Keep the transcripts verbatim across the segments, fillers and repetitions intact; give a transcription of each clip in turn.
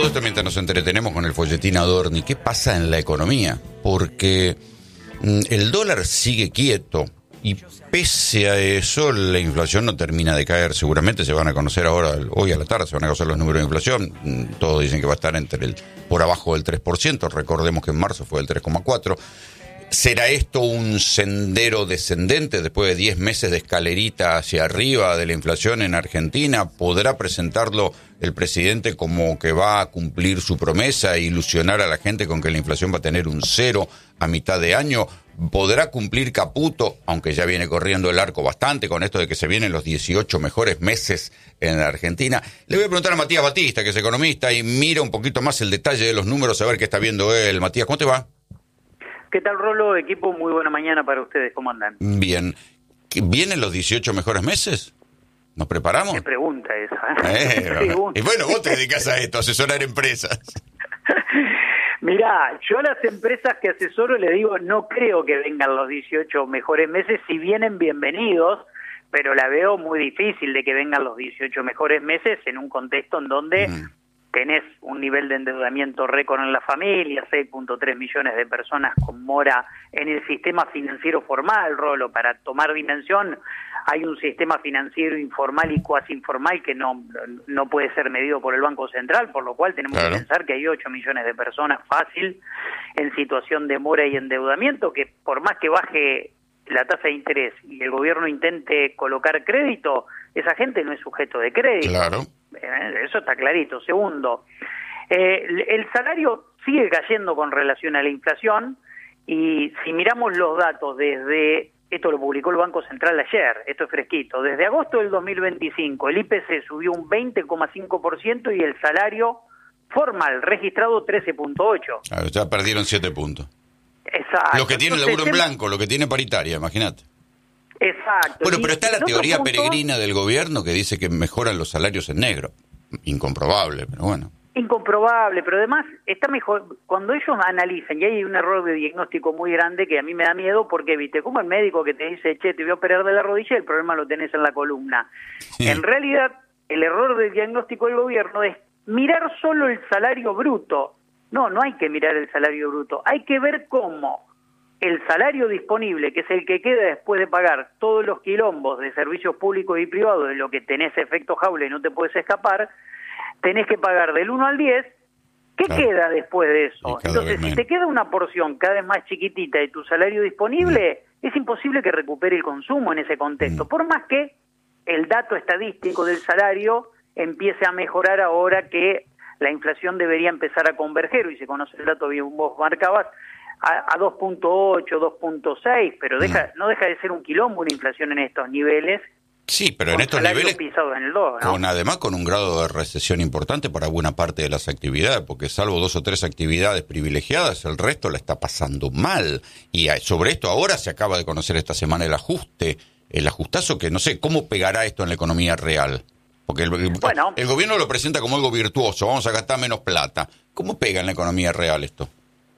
todo esto mientras nos entretenemos con el folletín Adorni. ¿Qué pasa en la economía? Porque mm, el dólar sigue quieto y pese a eso la inflación no termina de caer. Seguramente se van a conocer ahora, hoy a la tarde, se van a conocer los números de inflación. Mm, Todos dicen que va a estar entre el por abajo del tres por ciento. Recordemos que en marzo fue del tres coma cuatro por ciento. ¿Será esto un sendero descendente después de diez meses de escalerita hacia arriba de la inflación en Argentina? ¿Podrá presentarlo el presidente como que va a cumplir su promesa e ilusionar a la gente con que la inflación va a tener un cero a mitad de año? ¿Podrá cumplir Caputo, aunque ya viene corriendo el arco bastante con esto de que se vienen los dieciocho mejores meses en la Argentina? Le voy a preguntar a Matías Batista, que es economista, y mira un poquito más el detalle de los números, a ver qué está viendo él. Matías, ¿cómo te va? ¿Qué tal, Rolo? Equipo, muy buena mañana para ustedes. ¿Cómo andan? Bien. ¿Vienen los dieciocho mejores meses? ¿Nos preparamos? Qué pregunta esa, ¿eh? Eh, pregunta. Y bueno, vos te dedicas a esto, a asesorar empresas. Mirá, yo a las empresas que asesoro le digo, no creo que vengan los dieciocho mejores meses. Si vienen, bienvenidos, pero la veo muy difícil de que vengan los dieciocho mejores meses en un contexto en donde... Mm. tenés un nivel de endeudamiento récord en la familia, seis punto tres millones de personas con mora en el sistema financiero formal, Rolo. Para tomar dimensión, hay un sistema financiero informal y cuasi informal que no, no puede ser medido por el Banco Central, por lo cual tenemos claro. que pensar que hay ocho millones de personas fácil en situación de mora y endeudamiento, que por más que baje la tasa de interés y el gobierno intente colocar crédito, esa gente no es sujeto de crédito. Claro. Eso está clarito. Segundo, eh, el salario sigue cayendo con relación a la inflación, y si miramos los datos desde, esto lo publicó el Banco Central ayer, esto es fresquito, desde agosto del dos mil veinticinco el I P C subió un veinte coma cinco por ciento y el salario formal registrado trece punto ocho por ciento. Claro, ya perdieron siete puntos. Exacto. Lo que tiene Entonces, laburo en blanco, lo que tiene paritaria, imagínate. Exacto. Bueno, pero está la teoría punto, peregrina del gobierno que dice que mejoran los salarios en negro. Incomprobable, pero bueno. Incomprobable, pero además está mejor cuando ellos analizan, y hay un error de diagnóstico muy grande que a mí me da miedo, porque viste, como el médico que te dice, che, te voy a operar de la rodilla, el problema lo tenés en la columna. Sí. En realidad, el error del diagnóstico del gobierno es mirar solo el salario bruto. No, no hay que mirar el salario bruto, hay que ver cómo el salario disponible, que es el que queda después de pagar todos los quilombos de servicios públicos y privados, de lo que tenés efecto jaula y no te puedes escapar, tenés que pagar del uno al diez, ¿qué claro. queda después de eso? Entonces, si te queda una porción cada vez más chiquitita de tu salario disponible, mm. es imposible que recupere el consumo en ese contexto, mm. por más que el dato estadístico del salario empiece a mejorar ahora que la inflación debería empezar a converger, y se conoce el dato bien vos marcabas, a, a dos punto ocho, dos punto seis, pero deja, mm. no deja de ser un quilombo una inflación en estos niveles. Sí, pero en estos niveles, en el dos, ¿no? con, además con un grado de recesión importante para buena parte de las actividades, porque salvo dos o tres actividades privilegiadas, el resto la está pasando mal. Y sobre esto ahora se acaba de conocer esta semana el ajuste, el ajustazo que no sé, ¿cómo pegará esto en la economía real? Porque el, bueno, el gobierno lo presenta como algo virtuoso, vamos a gastar menos plata. ¿Cómo pega en la economía real esto?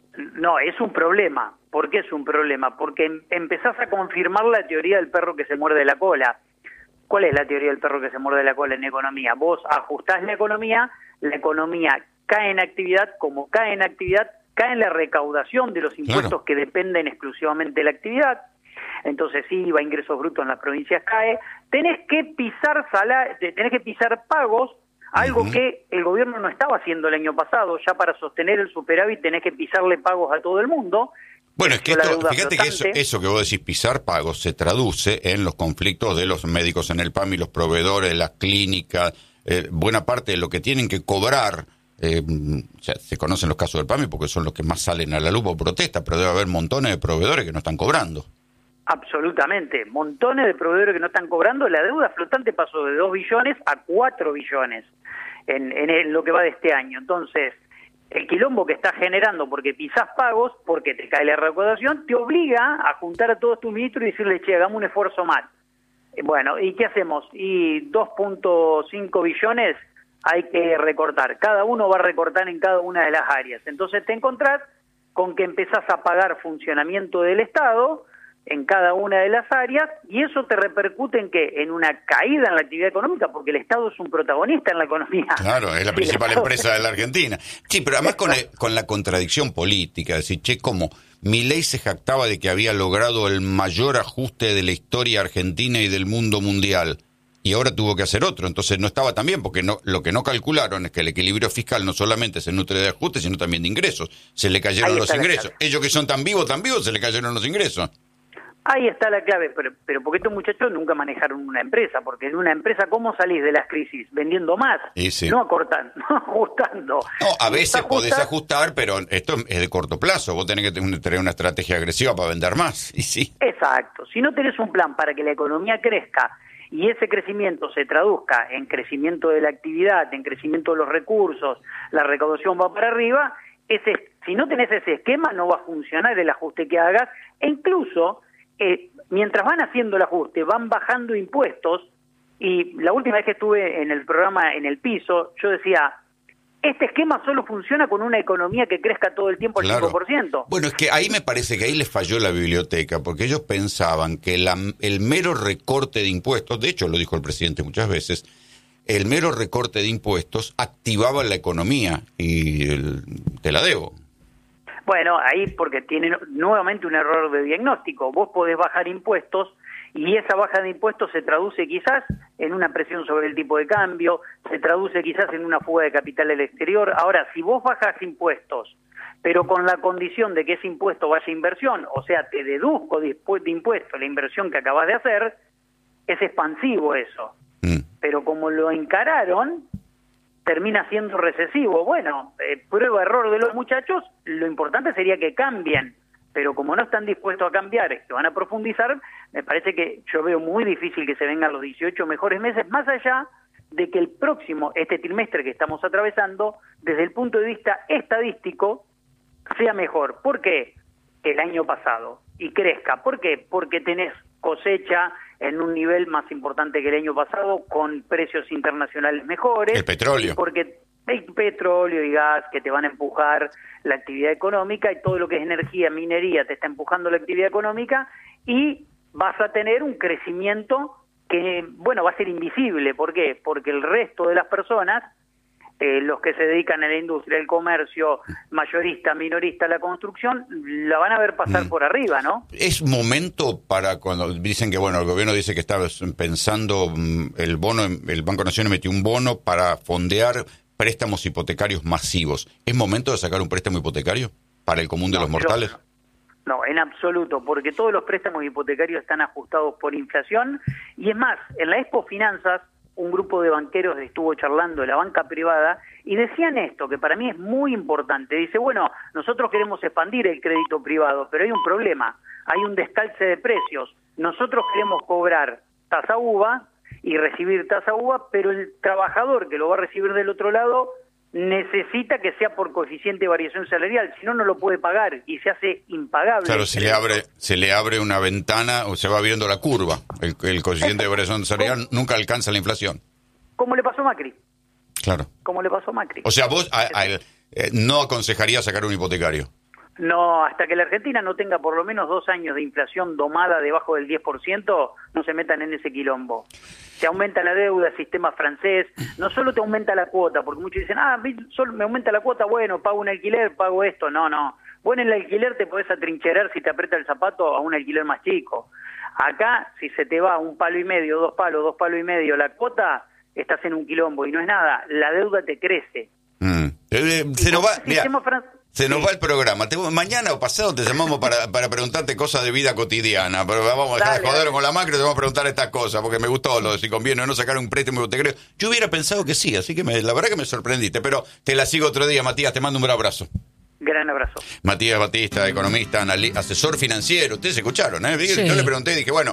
No, es un problema. ¿Por qué es un problema? Porque empezás a confirmar la teoría del perro que se muerde la cola. ¿Cuál es la teoría del perro que se muerde la cola en economía? Vos ajustás la economía, la economía cae en actividad, como cae en actividad, cae en la recaudación de los impuestos claro. que dependen exclusivamente de la actividad. Entonces, sí, I V A, ingresos brutos en las provincias cae. Tenés que pisar sala, tenés que pisar pagos, algo uh-huh. que el gobierno no estaba haciendo el año pasado. Ya para sostener el superávit tenés que pisarle pagos a todo el mundo. Bueno, es que esto, fíjate flotante. que eso, eso que vos decís, pisar pagos, se traduce en los conflictos de los médicos en el P A M y los proveedores, las clínicas, eh, buena parte de lo que tienen que cobrar. Eh, o sea, se conocen los casos del P A M I porque son los que más salen a la luz por protesta, pero debe haber montones de proveedores que no están cobrando. Absolutamente, montones de proveedores que no están cobrando. La deuda flotante pasó de dos billones a cuatro billones en, en el, lo que va de este año. Entonces, el quilombo que estás generando porque pisás pagos, porque te cae la recaudación, te obliga a juntar a todos tus ministros y decirles, che, hagamos un esfuerzo más. Bueno, ¿y qué hacemos? Y dos punto cinco billones hay que recortar. Cada uno va a recortar en cada una de las áreas. Entonces te encontrás con que empezás a pagar funcionamiento del Estado en cada una de las áreas, y eso te repercute en ¿qué? En una caída en la actividad económica, porque el Estado es un protagonista en la economía. Claro, es la principal empresa de la Argentina. Sí, pero además con, el, con la contradicción política, decir, che, ¿cómo? Milei se jactaba de que había logrado el mayor ajuste de la historia argentina y del mundo mundial, y ahora tuvo que hacer otro, entonces no estaba tan bien, porque no, lo que no calcularon es que el equilibrio fiscal no solamente se nutre de ajustes, sino también de ingresos. Se le cayeron los ingresos. Ellos que son tan vivos, tan vivos, se le cayeron los ingresos. Ahí está la clave, pero, pero porque estos muchachos nunca manejaron una empresa, porque en una empresa, ¿cómo salís de las crisis? Vendiendo más, sí. no acortando, no ajustando. No, a veces podés ajustar, pero esto es de corto plazo, vos tenés que tener una estrategia agresiva para vender más, y sí. Exacto, si no tenés un plan para que la economía crezca y ese crecimiento se traduzca en crecimiento de la actividad, en crecimiento de los recursos, la recaudación va para arriba, ese, si no tenés ese esquema no va a funcionar el ajuste que hagas, e incluso... Eh, mientras van haciendo el ajuste, van bajando impuestos, y la última vez que estuve en el programa En el Piso, yo decía, este esquema solo funciona con una economía que crezca todo el tiempo al claro. cinco por ciento. Bueno, es que ahí me parece que ahí les falló la biblioteca, porque ellos pensaban que la, el mero recorte de impuestos, de hecho lo dijo el presidente muchas veces, el mero recorte de impuestos activaba la economía, y el, te la debo. Bueno, ahí porque tiene nuevamente un error de diagnóstico. Vos podés bajar impuestos y esa baja de impuestos se traduce quizás en una presión sobre el tipo de cambio, se traduce quizás en una fuga de capital al exterior. Ahora, si vos bajas impuestos, pero con la condición de que ese impuesto vaya a inversión, o sea, te deduzco de impuesto la inversión que acabas de hacer, es expansivo eso. Mm. Pero como lo encararon... termina siendo recesivo. Bueno, eh, prueba error de los muchachos, lo importante sería que cambien, pero como no están dispuestos a cambiar, que van a profundizar, me parece que yo veo muy difícil que se vengan los dieciocho mejores meses, más allá de que el próximo, este trimestre que estamos atravesando, desde el punto de vista estadístico, sea mejor. ¿Por qué? Que el año pasado, y crezca. ¿Por qué? Porque tenés cosecha en un nivel más importante que el año pasado, con precios internacionales mejores. El petróleo. Porque hay petróleo y gas que te van a empujar la actividad económica, y todo lo que es energía, minería, te está empujando la actividad económica, y vas a tener un crecimiento que, bueno, va a ser invisible. ¿Por qué? Porque el resto de las personas, eh, los que se dedican a la industria, el comercio, mayorista, minorista, la construcción, la van a ver pasar mm. por arriba, ¿no? Es momento para cuando dicen que, bueno, el gobierno dice que está pensando el bono, el Banco Nación metió un bono para fondear préstamos hipotecarios masivos. ¿Es momento de sacar un préstamo hipotecario para el común de no, los mortales? Yo, no, en absoluto, porque todos los préstamos hipotecarios están ajustados por inflación, y es más, en la Expo Finanzas, un grupo de banqueros estuvo charlando de la banca privada y decían esto, que para mí es muy importante. Dice, bueno, nosotros queremos expandir el crédito privado, pero hay un problema, hay un descalce de precios. Nosotros queremos cobrar tasa uva y recibir tasa uva, pero el trabajador que lo va a recibir del otro lado necesita que sea por coeficiente de variación salarial, si no, no lo puede pagar y se hace impagable. Claro, se le abre se le abre una ventana o se va viendo la curva. El, el coeficiente de variación salarial nunca alcanza la inflación. Como le pasó a Macri. Claro. Como le pasó a Macri. O sea, vos a, a, eh, no aconsejarías sacar un hipotecario. No, hasta que la Argentina no tenga por lo menos dos años de inflación domada debajo del diez por ciento, no se metan en ese quilombo. Se aumenta la deuda, sistema francés, no solo te aumenta la cuota, porque muchos dicen, ah, solo me aumenta la cuota, bueno, pago un alquiler, pago esto. No, no. Vos en el alquiler te podés atrincherar si te aprieta el zapato a un alquiler más chico. Acá, si se te va un palo y medio, dos palos, dos palos y medio la cuota, estás en un quilombo, y no es nada, la deuda te crece. Mm. Eh, se nos va, mira, se nos sí. va el programa. Te, mañana o pasado te llamamos para, para preguntarte cosas de vida cotidiana, pero vamos a dejar dale, de joder dale. con la macro y te vamos a preguntar estas cosas, porque me gustó lo de si conviene o no sacar un préstamo hipotecario. Yo hubiera pensado que sí, así que me, la verdad que me sorprendiste, pero te la sigo otro día, Matías, te mando un gran abrazo. Gran abrazo. Matías Batista, economista, anali- asesor financiero. Ustedes escucharon, ¿eh? Sí. Yo le pregunté y dije, bueno,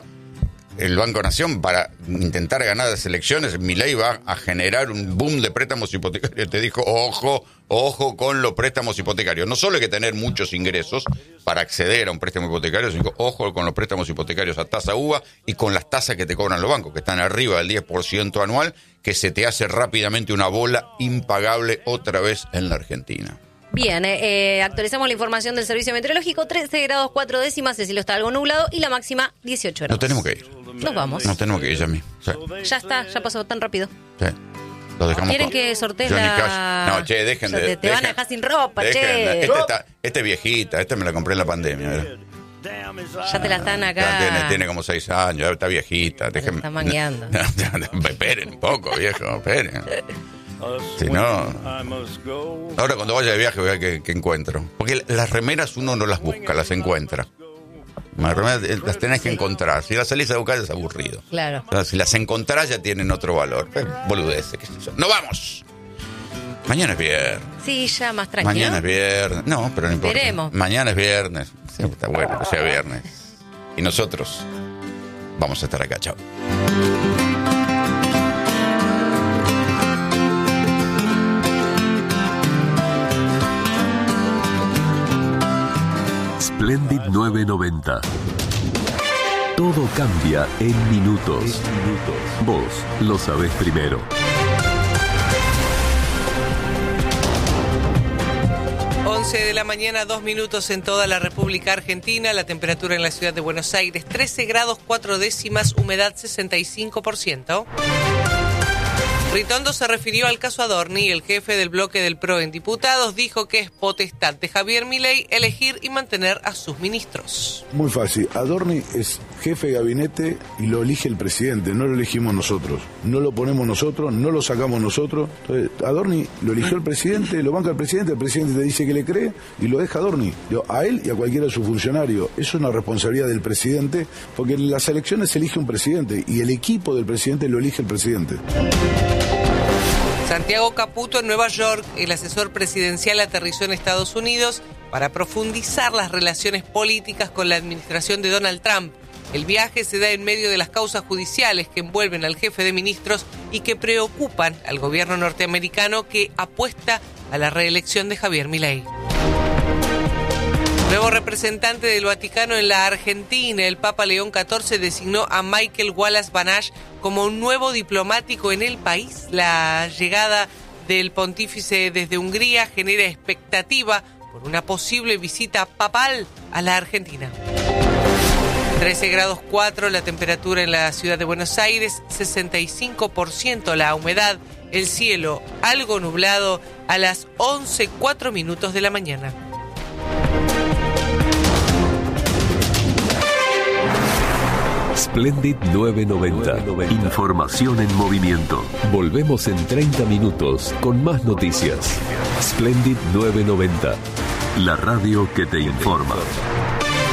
el Banco Nación, para intentar ganar las elecciones, Milei va a generar un boom de préstamos hipotecarios. Te dijo, ojo, ojo con los préstamos hipotecarios. No solo hay que tener muchos ingresos para acceder a un préstamo hipotecario, sino ojo con los préstamos hipotecarios a tasa uva y con las tasas que te cobran los bancos, que están arriba del diez por ciento anual, que se te hace rápidamente una bola impagable otra vez en la Argentina. Bien, eh, actualizamos la información del servicio meteorológico. trece grados cuatro décimas, el cielo está algo nublado y la máxima dieciocho grados. No tenemos que ir. Nos vamos. No tenemos que ir, Yami. Sí. Ya está, ya pasó tan rápido. Sí. Lo dejamos ¿Quieren con que sortee Johnny la...? Cash. No, che, dejen Ya de... Te, te dejen, van a dejar sin ropa, dejen, che. Este, está, este es viejita, este me la compré en la pandemia. ¿Verdad? Ya te la están acá. Ya tiene, tiene como seis años, está viejita. Te Déjenme. está mangueando. Esperen un poco, viejo, esperen. Si no... Ahora cuando vaya de viaje voy a ver qué, qué encuentro. Porque las remeras uno no las busca, las encuentra. Las remeras las tenés que encontrar. Si las salís a buscar es aburrido. Claro. O sea, si las encontrás ya tienen otro valor. Eh, boludeces, qué sé yo. ¡No vamos! Mañana es viernes. Sí, ya más tranquilo. Mañana es viernes. No, pero no importa. Veremos. Mañana es viernes. Siempre está bueno que sea viernes. Y nosotros vamos a estar acá. Chao. Splendid novecientos noventa. Todo cambia en minutos. Vos lo sabés primero. once de la mañana, dos minutos en toda la República Argentina. La temperatura en la ciudad de Buenos Aires, trece grados cuatro décimas, humedad sesenta y cinco por ciento. Ritondo se refirió al caso Adorni. El jefe del bloque del P R O en diputados dijo que es potestad de Javier Milei elegir y mantener a sus ministros. Muy fácil. Adorni es jefe de gabinete y lo elige el presidente, no lo elegimos nosotros. No lo ponemos nosotros, no lo sacamos nosotros. Entonces, Adorni lo eligió el presidente, lo banca el presidente, el presidente te dice que le cree y lo deja Adorni. A él y a cualquiera de sus funcionarios. Es una responsabilidad del presidente, porque en las elecciones se elige un presidente y el equipo del presidente lo elige el presidente. Santiago Caputo en Nueva York. El asesor presidencial aterrizó en Estados Unidos para profundizar las relaciones políticas con la administración de Donald Trump. El viaje se da en medio de las causas judiciales que envuelven al jefe de ministros y que preocupan al gobierno norteamericano, que apuesta a la reelección de Javier Milei. Nuevo representante del Vaticano en la Argentina, el Papa León catorce designó a Michael Wallace Banach como un nuevo diplomático en el país. La llegada del pontífice desde Hungría genera expectativa por una posible visita papal a la Argentina. trece grados cuatro la temperatura en la ciudad de Buenos Aires, sesenta y cinco por ciento la humedad, el cielo algo nublado a las once cuatro minutos de la mañana. Splendid novecientos noventa. Información en movimiento. Volvemos en treinta minutos con más noticias. Splendid novecientos noventa. La radio que te informa.